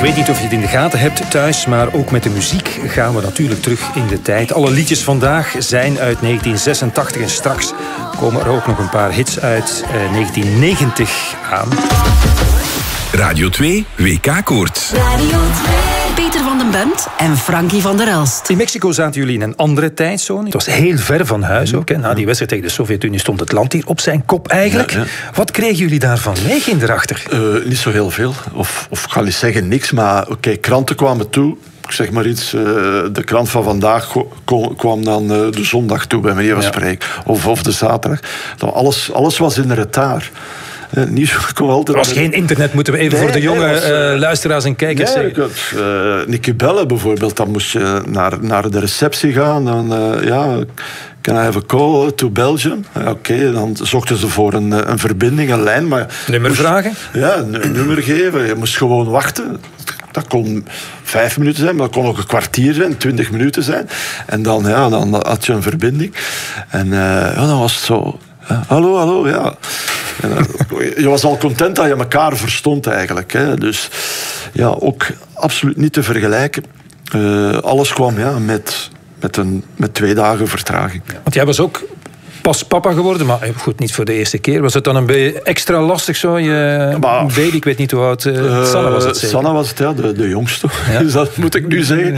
weet niet of je het in de gaten hebt thuis, maar ook met de muziek gaan we natuurlijk terug in de tijd. Alle liedjes vandaag zijn uit 1986 en straks komen er ook nog een paar hits uit 1990 aan. Radio 2 WK-koorts. Radio 2. Peter van den Bemt en Frankie van der Elst. In Mexico zaten jullie in een andere tijdzone. Het was heel ver van huis ook. Hè. Na die wedstrijd tegen de Sovjet-Unie stond het land hier op zijn kop eigenlijk. Ja. Wat kregen jullie daarvan mee erachter? Niet zo heel veel. Of ik ga niet zeggen niks, maar oké, kranten kwamen toe. Ik zeg maar iets, de krant van vandaag kwam dan de zondag toe, bij manier van spreken. Of de zaterdag. Alles was in retard. Er was geen internet, moeten we even voor de jonge luisteraars en kijkers zeggen. Nicky Bellen bijvoorbeeld, dan moest je naar de receptie gaan. Dan, can I have a call to Belgium? Oké, dan zochten ze voor een verbinding, een lijn. Maar nummer vragen? Ja, een nummer geven. Je moest gewoon wachten. Dat kon 5 minuten zijn, maar dat kon ook een kwartier zijn, 20 minuten zijn. En dan had je een verbinding. En dan was het zo... Hallo, ja. Je was al content dat je elkaar verstond eigenlijk. Hè. Dus ja, ook absoluut niet te vergelijken. Alles kwam met 2 dagen vertraging. Want jij was ook pas papa geworden, maar goed, niet voor de eerste keer. Was het dan een beetje extra lastig zo? Baby, ik weet niet hoe oud. Sanne was het zeker? Sanne was het, ja, de jongste. Ja? Dus dat moet ik nu zeggen.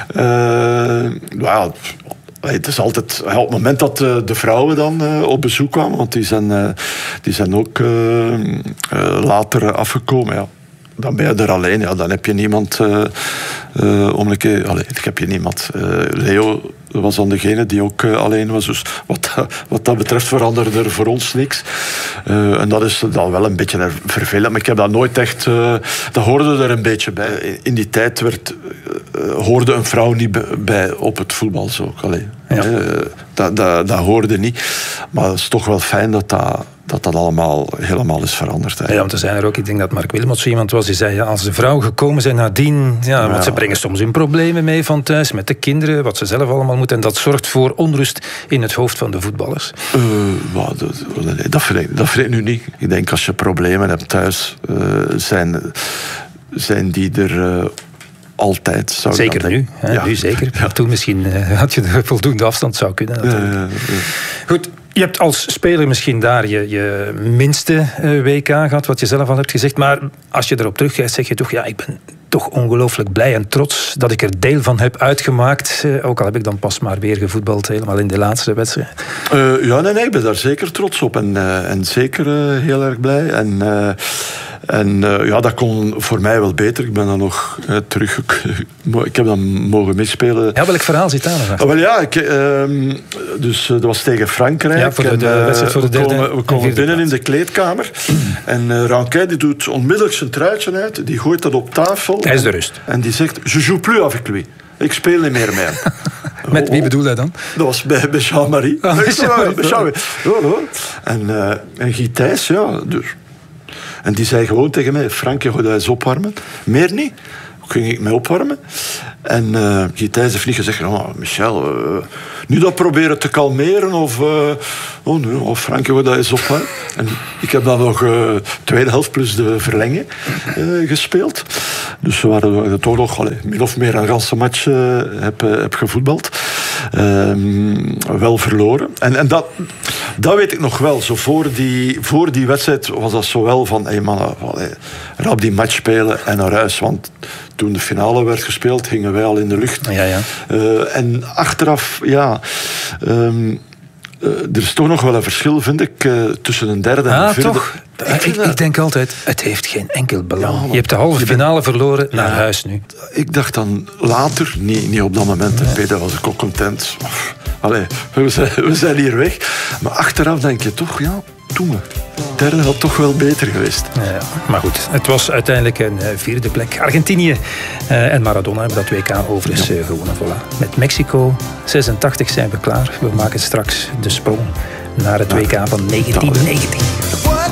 Ja. Het is altijd op het moment dat de vrouwen dan op bezoek kwamen, want die zijn ook later afgekomen. Ja. Dan ben je er alleen. Ja. Dan heb je niemand om een keer. Ik heb je niemand. Leo was dan degene die ook alleen was. Dus wat dat betreft veranderde er voor ons niks. En dat is dan wel een beetje vervelend. Maar ik heb dat nooit echt... dat hoorde er een beetje bij. In die tijd hoorde een vrouw niet bij op het voetbal. Zo. Dat hoorde niet. Maar het is toch wel fijn dat allemaal helemaal is veranderd. Ja, want er zijn er ook, ik denk dat Mark Wilmots iemand was die zei, als de vrouwen gekomen zijn nadien, want ze brengen soms hun problemen mee van thuis, met de kinderen, wat ze zelf allemaal moeten, en dat zorgt voor onrust in het hoofd van de voetballers. Dat vind ik nu niet. Ik denk als je problemen hebt thuis, zijn die er... altijd. Zeker nu. Ja. Nu zeker. Ja. Toen misschien had je de voldoende afstand zou kunnen. Goed, je hebt als speler misschien daar je minste WK gehad, wat je zelf al hebt gezegd. Maar als je erop terugkijkt, zeg je toch, ik ben toch ongelooflijk blij en trots dat ik er deel van heb uitgemaakt. Ook al heb ik dan pas maar weer gevoetbald, helemaal in de laatste wedstrijd. Ik ben daar zeker trots op. En zeker heel erg blij. En dat kon voor mij wel beter. Ik ben dan nog terug... Ik heb dan mogen meespelen. Ja, welk verhaal zit daar nog? Dus dat was tegen Frankrijk. Ja, voor de wedstrijd voor de derde. We komen binnen in de kleedkamer. En Ranquet die doet onmiddellijk zijn truitje uit. Die gooit dat op tafel. Hij is de rust. En die zegt, je joue plus avec lui. Ik speel niet meer met hem. Met wie bedoel hij dan? Dat was bij Jean-Marie. En Guy Thijs, dus... En die zei gewoon tegen mij, Frank, je gaat eens opwarmen. Meer niet. Ging ik mij opwarmen. En Guy Thijs heeft niet gezegd, Michel, nu dat proberen te kalmeren. Of Frank, je gaat eens opwarmen. En ik heb dan nog tweede helft plus de verlenging gespeeld. Dus we waren toch nog min of meer een ganse match heb gevoetbald. Wel verloren. En dat weet ik nog wel. Zo voor die wedstrijd was dat zo wel van... rap die match spelen en naar huis. Want toen de finale werd gespeeld, gingen wij al in de lucht. Ja. En achteraf, er is toch nog wel een verschil, vind ik, tussen een derde en een vierde. Toch? Ik denk altijd, het heeft geen enkel belang. Je hebt de halve finale verloren, naar huis nu. Ik dacht dan later, niet op dat moment, Peter, was ik ook content. We zijn hier weg. Maar achteraf denk je toch, toen de derde had toch wel beter geweest. Ja, maar goed, het was uiteindelijk een 4e plek. Argentinië en Maradona hebben dat WK overigens gewonnen. Voilà. Met Mexico 86 zijn we klaar. We maken straks de sprong naar het WK van 1990.